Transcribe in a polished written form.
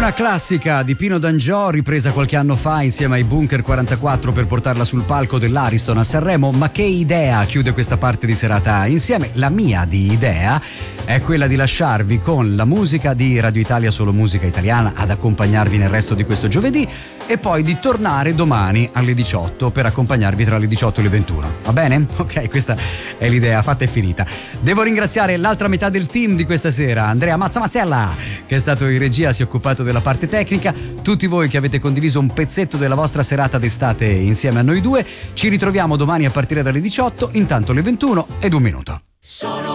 Una classica di Pino D'Angiò, ripresa qualche anno fa insieme ai Bunker 44 per portarla sul palco dell'Ariston a Sanremo. Ma che idea chiude questa parte di serata insieme? La mia di idea è quella di lasciarvi con la musica di Radio Italia, solo musica italiana, ad accompagnarvi nel resto di questo giovedì, e poi di tornare domani alle 18 per accompagnarvi tra le 18 e le 21. Va bene? Ok, questa è l'idea, fatta e finita. Devo ringraziare l'altra metà del team di questa sera, Andrea Mazzella, che è stato in regia, si è occupato della parte tecnica, tutti voi che avete condiviso un pezzetto della vostra serata d'estate insieme a noi due. Ci ritroviamo domani a partire dalle 18, intanto le 21 ed un minuto.